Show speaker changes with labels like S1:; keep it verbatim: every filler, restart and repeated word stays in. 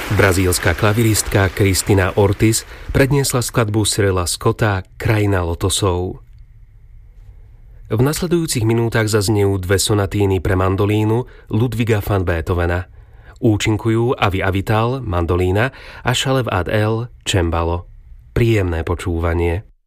S1: Brazílska klaviristka Cristina Ortiz predniesla skladbu Cyrila Scotta Krajina lotosov. V nasledujúcich minútach zaznejú dve sonatíny pre mandolínu Ludwiga van Beethovena. Účinkujú Avi Avital, mandolína, a Shalev Ad El, cembalo. Príjemné počúvanie.